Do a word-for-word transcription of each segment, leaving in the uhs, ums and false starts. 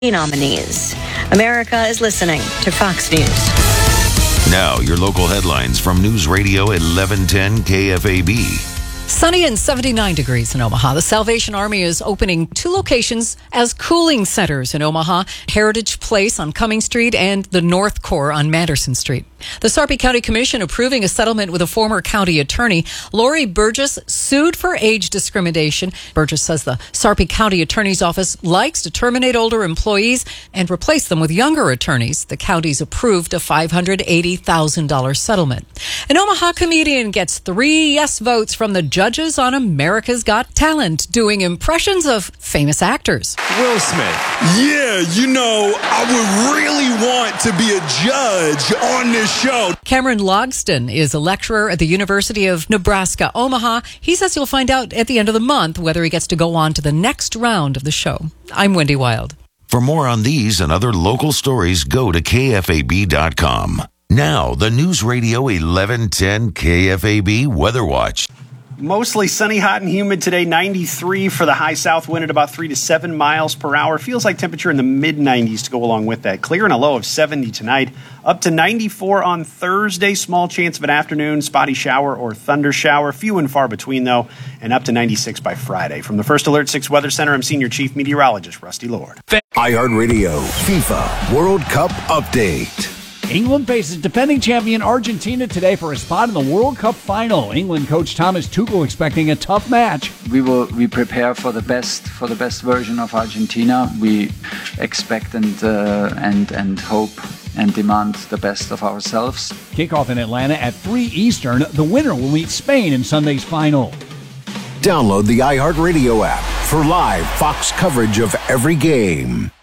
nominees. America is listening to Fox News. Now, your local headlines from News Radio eleven ten K F A B. Sunny and seventy-nine degrees in Omaha. The Salvation Army is opening two locations as cooling centers in Omaha, Heritage Place on Cumming Street and the North Core on Manderson Street. The Sarpy County Commission approving a settlement with a former county attorney. Lori Burgess sued for age discrimination. Burgess says the Sarpy County Attorney's Office likes to terminate older employees and replace them with younger attorneys. The county's approved a five hundred eighty thousand dollars settlement. An Omaha comedian gets three yes votes from the judges on America's Got Talent, doing impressions of famous actors. Will Smith. Yeah, you know, I would really want to be a judge on this show. Cameron Logston is a lecturer at the University of Nebraska, Omaha. He says he'll find out at the end of the month whether he gets to go on to the next round of the show. I'm Wendy Wild. For more on these and other local stories, go to K F A B dot com. Now, the News Radio eleven ten K F A B Weather Watch. Mostly sunny, hot, and humid today. ninety-three for the high south wind at about three to seven miles per hour. Feels like temperature in the mid nineties to go along with that. Clear and a low of seventy tonight. Up to ninety-four on Thursday. Small chance of an afternoon spotty shower or thunder shower. Few and far between, though. And up to ninety-six by Friday. From the First Alert six Weather Center, I'm Senior Chief Meteorologist Rusty Lord. iHeartRadio FIFA World Cup Update. England faces defending champion Argentina today for a spot in the World Cup final. England coach Thomas Tuchel expecting a tough match. We will we prepare for the best for the best version of Argentina. We expect and uh, and and hope and demand the best of ourselves. Kickoff in Atlanta at three Eastern. The winner will meet Spain in Sunday's final. Download the iHeartRadio app for live Fox coverage of every game.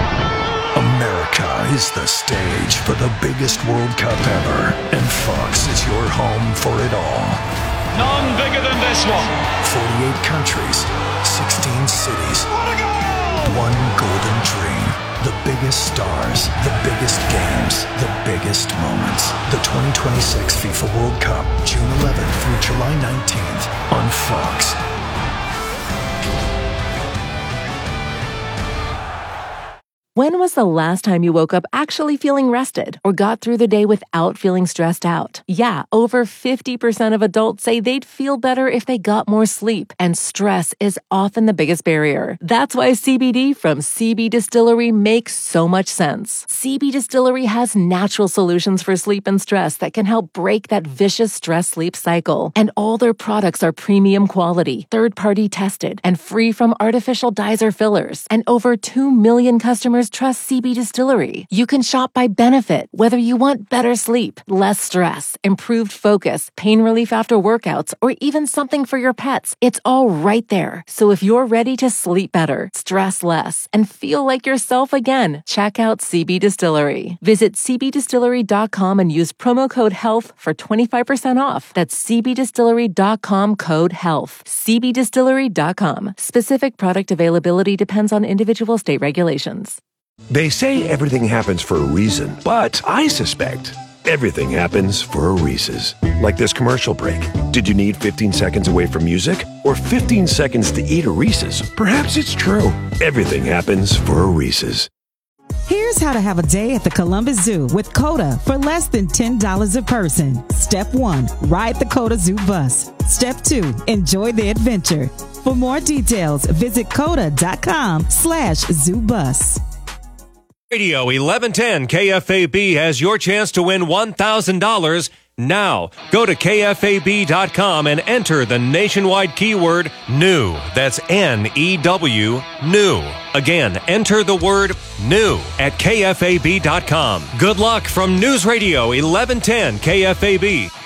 America is the stage for the biggest World Cup ever, and Fox is your home for it all. None bigger than this one. forty-eight countries, sixteen cities, one golden dream. The biggest stars, the biggest games, the biggest moments. The twenty twenty-six FIFA World Cup, June eleventh through July nineteenth on Fox. When was the last time you woke up actually feeling rested or got through the day without feeling stressed out? Yeah, over fifty percent of adults say they'd feel better if they got more sleep, and stress is often the biggest barrier. That's why C B D from C B Distillery makes so much sense. C B Distillery has natural solutions for sleep and stress that can help break that vicious stress-sleep cycle. And all their products are premium quality, third-party tested, and free from artificial dyes or fillers. And over two million customers trust C B Distillery. You can shop by benefit, whether you want better sleep, less stress, improved focus, pain relief after workouts, or even something for your pets. It's all right there. So if you're ready to sleep better, stress less, and feel like yourself again, check out C B Distillery. Visit C B distillery dot com and use promo code HEALTH for twenty-five percent off. That's C B distillery dot com code HEALTH. C B distillery dot com. Specific product availability depends on individual state regulations. They say everything happens for a reason, but I suspect everything happens for a Reese's. Like this commercial break. Did you need fifteen seconds away from music or fifteen seconds to eat a Reese's? Perhaps it's true. Everything happens for a Reese's. Here's how to have a day at the Columbus Zoo with COTA for less than ten dollars a person. Step one, ride the COTA Zoo bus. Step two, enjoy the adventure. For more details, visit COTA dot com slash zoo bus. Radio eleven ten K F A B has your chance to win one thousand dollars now. Go to K F A B dot com and enter the nationwide keyword NEW. That's N E W, new. Again, enter the word NEW at K F A B dot com. Good luck from News Radio eleven ten K F A B.